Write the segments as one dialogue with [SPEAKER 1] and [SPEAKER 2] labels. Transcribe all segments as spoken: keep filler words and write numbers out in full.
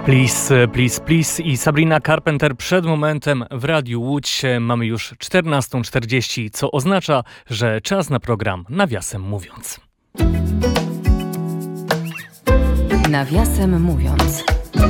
[SPEAKER 1] Please, please, please i Sabrina Carpenter przed momentem w Radiu Łódź. Mamy już czternasta czterdzieści, co oznacza, że czas na program Nawiasem Mówiąc.
[SPEAKER 2] Nawiasem Mówiąc.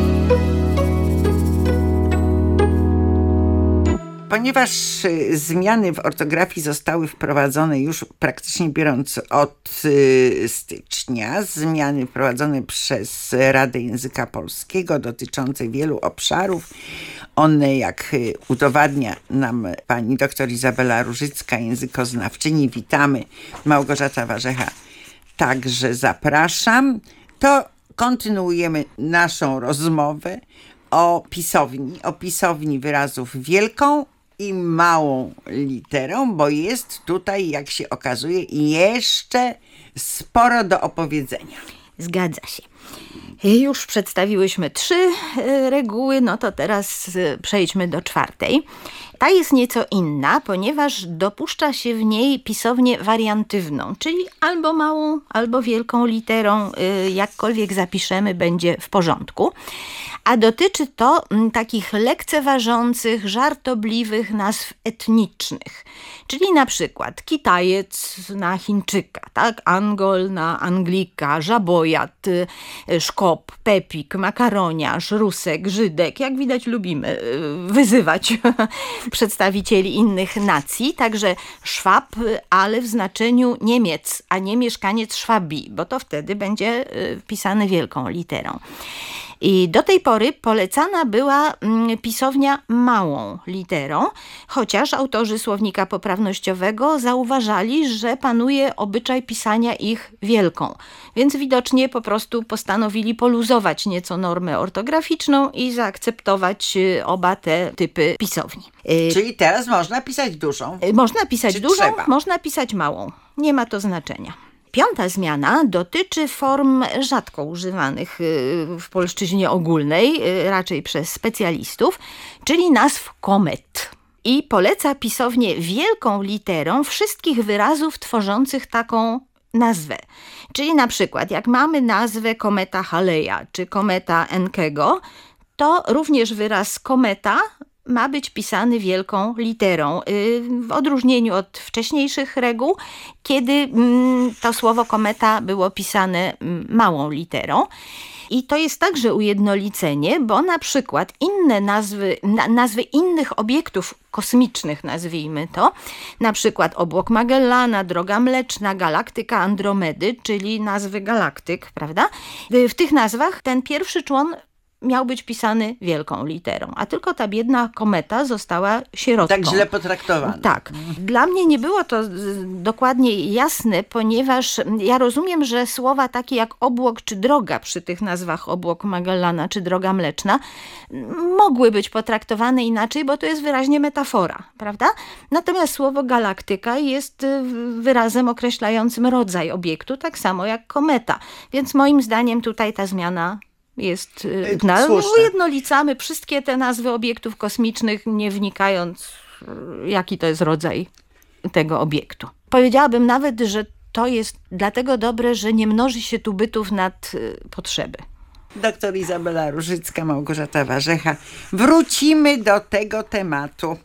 [SPEAKER 3] Ponieważ zmiany w ortografii zostały wprowadzone już praktycznie biorąc od stycznia, zmiany wprowadzone przez Radę Języka Polskiego dotyczące wielu obszarów, one, jak udowadnia nam pani doktor Izabela Różycka, językoznawczyni, witamy, Małgorzata Warzecha, także zapraszam, to kontynuujemy naszą rozmowę o pisowni, o pisowni wyrazów wielką i małą literą, bo jest tutaj, jak się okazuje, jeszcze sporo do opowiedzenia.
[SPEAKER 4] Zgadza się. Już przedstawiłyśmy trzy reguły, no to teraz przejdźmy do czwartej. Ta jest nieco inna, ponieważ dopuszcza się w niej pisownię wariantywną, czyli albo małą, albo wielką literą, jakkolwiek zapiszemy, będzie w porządku. A dotyczy to takich lekceważących, żartobliwych nazw etnicznych. Czyli na przykład Kitajec na Chińczyka, tak? Angol na Anglika, Żabojat, Szkop, Pepik, Makaroniarz, Rusek, Żydek. Jak widać, lubimy wyzywać przedstawicieli innych nacji. Także Szwab, ale w znaczeniu Niemiec, a nie mieszkaniec Szwabii, bo to wtedy będzie pisane wielką literą. I do tej pory polecana była pisownia małą literą, chociaż autorzy słownika poprawnościowego zauważali, że panuje obyczaj pisania ich wielką. Więc widocznie po prostu postanowili poluzować nieco normę ortograficzną i zaakceptować oba te typy pisowni.
[SPEAKER 3] Czyli teraz można pisać dużą?
[SPEAKER 4] Można pisać
[SPEAKER 3] Czy
[SPEAKER 4] dużą,
[SPEAKER 3] trzeba?
[SPEAKER 4] Można pisać małą. Nie ma to znaczenia. Piąta zmiana dotyczy form rzadko używanych w polszczyźnie ogólnej, raczej przez specjalistów, czyli nazw komet. I poleca pisownię wielką literą wszystkich wyrazów tworzących taką nazwę. Czyli na przykład jak mamy nazwę kometa Haleja czy kometa Enkego, to również wyraz kometa ma być pisany wielką literą, w odróżnieniu od wcześniejszych reguł, kiedy to słowo kometa było pisane małą literą. I to jest także ujednolicenie, bo na przykład inne nazwy, na, nazwy innych obiektów kosmicznych, nazwijmy to, na przykład obłok Magellana, droga mleczna, galaktyka Andromedy, czyli nazwy galaktyk, prawda? W tych nazwach ten pierwszy człon miał być pisany wielką literą, a tylko ta biedna kometa została sierotką.
[SPEAKER 3] Tak źle potraktowana.
[SPEAKER 4] Tak. Dla mnie nie było to dokładnie jasne, ponieważ ja rozumiem, że słowa takie jak obłok czy droga przy tych nazwach obłok Magellana czy droga mleczna mogły być potraktowane inaczej, bo to jest wyraźnie metafora, prawda? Natomiast słowo galaktyka jest wyrazem określającym rodzaj obiektu, tak samo jak kometa. Więc moim zdaniem tutaj ta zmiana jest, na, ujednolicamy wszystkie te nazwy obiektów kosmicznych, nie wnikając, jaki to jest rodzaj tego obiektu. Powiedziałabym nawet, że to jest dlatego dobre, że nie mnoży się tu bytów nad potrzeby.
[SPEAKER 3] Doktor Izabela Różycka, Małgorzata Warzecha. Wrócimy do tego tematu.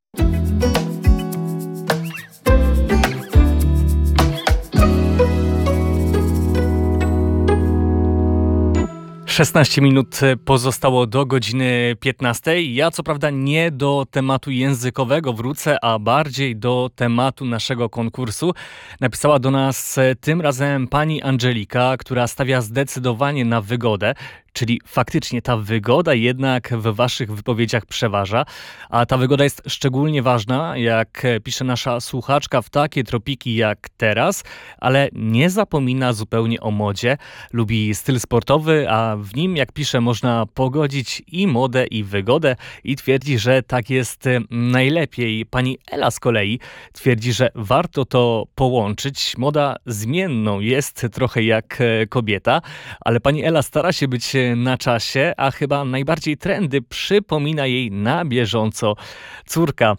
[SPEAKER 1] szesnaście minut pozostało do godziny piętnastej. Ja co prawda nie do tematu językowego wrócę, a bardziej do tematu naszego konkursu. Napisała do nas tym razem pani Angelika, która stawia zdecydowanie na wygodę. Czyli faktycznie ta wygoda jednak w waszych wypowiedziach przeważa, a ta wygoda jest szczególnie ważna, jak pisze nasza słuchaczka, w takie tropiki jak teraz, ale nie zapomina zupełnie o modzie. Lubi styl sportowy, a w nim, jak pisze, można pogodzić i modę, i wygodę i twierdzi, że tak jest najlepiej. Pani Ela z kolei twierdzi, że warto to połączyć. Moda zmienną jest trochę jak kobieta, ale pani Ela stara się być na czasie, a chyba najbardziej trendy przypomina jej na bieżąco córka.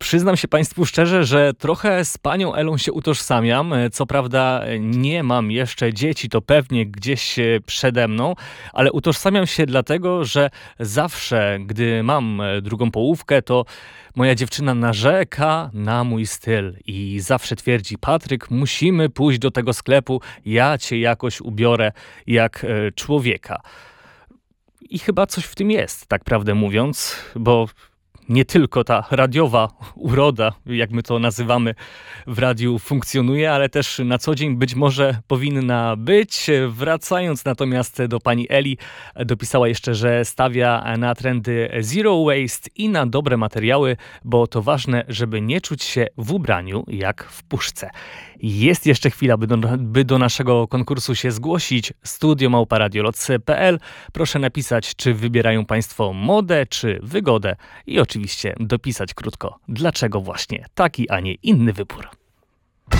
[SPEAKER 1] Przyznam się Państwu szczerze, że trochę z panią Elą się utożsamiam. Co prawda nie mam jeszcze dzieci, to pewnie gdzieś przede mną, ale utożsamiam się dlatego, że zawsze, gdy mam drugą połówkę, to moja dziewczyna narzeka na mój styl i zawsze twierdzi: Patryk, musimy pójść do tego sklepu, ja cię jakoś ubiorę jak człowieka. I chyba coś w tym jest, tak prawdę mówiąc, bo nie tylko ta radiowa uroda, jak my to nazywamy, w radiu funkcjonuje, ale też na co dzień być może powinna być. Wracając natomiast do pani Eli, dopisała jeszcze, że stawia na trendy zero waste i na dobre materiały, bo to ważne, żeby nie czuć się w ubraniu jak w puszce. Jest jeszcze chwila, by do, by do naszego konkursu się zgłosić. studio małpa radiolot kropka p l. Proszę napisać, czy wybierają Państwo modę, czy wygodę i oczywiście dopisać krótko, dlaczego właśnie taki, a nie inny wybór.